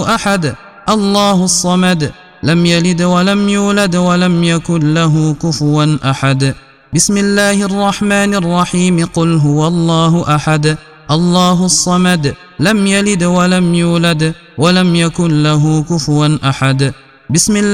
أحد الله الصمد لم يلد ولم يولد ولم يكن له كفوا أحد. بسم الله الرحمن الرحيم. قل هو الله أحد الله الصمد لم يلد ولم يولد ولم يكن له كفوا أحد. بسم الله